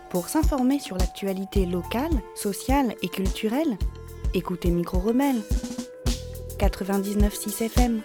Pour s'informer sur l'actualité locale, sociale et culturelle, écoutez Micro Rebelle 99.6 FM.